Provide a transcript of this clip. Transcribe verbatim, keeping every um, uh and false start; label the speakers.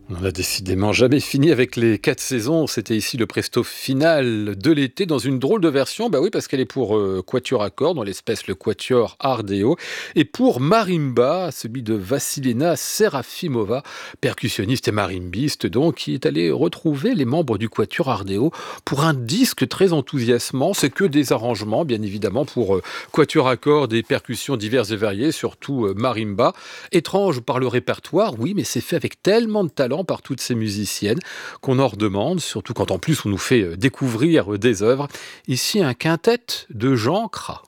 Speaker 1: On n'a décidément jamais fini avec les quatre saisons. C'était ici le presto final de l'été dans une drôle de version. Bah oui, parce qu'elle est pour euh, quatuor à cordes, dans l'espèce le quatuor Ardeo, et pour marimba, celui de Vassilina Serafimova, percussionniste et marimbiste, donc, qui est allé retrouver les membres du quatuor Ardeo pour un disque très enthousiasmant. C'est que des arrangements, bien évidemment, pour euh, quatuor à cordes et percussions diverses et variées, surtout euh, marimba. Étrange par le répertoire, oui, mais c'est fait avec tellement de talent par toutes ces musiciennes qu'on en redemande, surtout quand en plus on nous fait euh, découvrir euh, des œuvres. Ici, un quintet de Jean Cras.